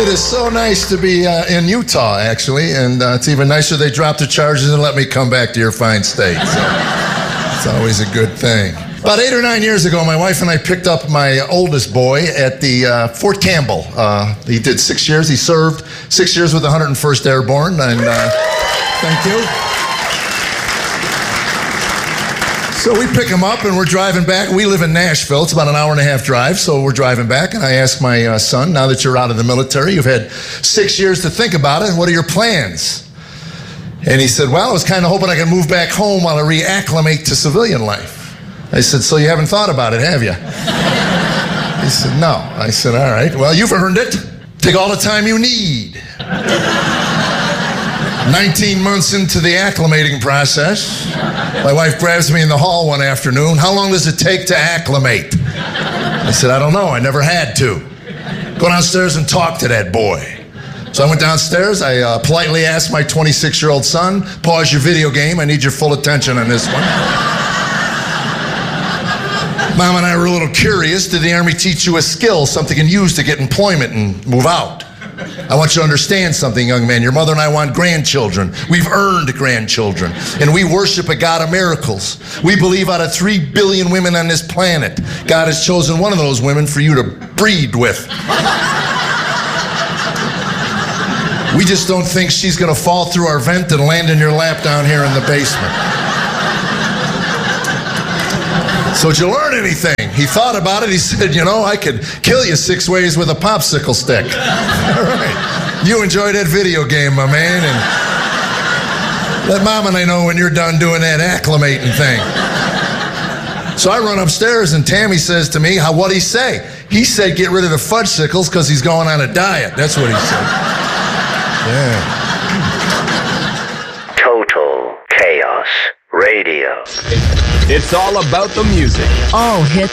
It is so nice to be in Utah, actually, and it's even nicer they dropped the charges and let me come back to your fine state. So it's always a good thing. About 8 or 9 years ago, my wife and I picked up my oldest boy at the Fort Campbell. He did 6 years. He served 6 years with the 101st Airborne, and thank you. So we pick him up and we're driving back. We live in Nashville. It's about an hour and a half drive. So we're driving back and I ask my son, now that you're out of the military, you've had 6 years to think about it. What are your plans? And he said, well, I was kind of hoping I could move back home while I reacclimate to civilian life. I said, so you haven't thought about it, have you? He said, no. I said, all right, well, you've earned it. Take all the time you need. 19 months into the acclimating process, my wife grabs me in the hall one afternoon. How long does it take to acclimate? I said, I don't know. I never had to. Go downstairs and talk to that boy. So I went downstairs. I politely asked my 26-year-old son, pause your video game. I need your full attention on this one. Mom and I were a little curious. Did the Army teach you a skill, something you can use to get employment and move out? I want you to understand something, young man. Your mother and I want grandchildren. We've earned grandchildren. And we worship a God of miracles. We believe out of 3 billion women on this planet, God has chosen one of those women for you to breed with. We just don't think she's going to fall through our vent and land in your lap down here in the basement. So did you learn anything? He thought about it. He said, you know, I could kill you 6 ways with a popsicle stick. All right. You enjoy that video game, my man, and let Mom and I know when you're done doing that acclimating thing. So I run upstairs, and Tammy says to me, what'd he say? He said get rid of the fudgesicles because he's going on a diet. That's what he said. Yeah. Total Chaos Radio. It's all about the music. All hits.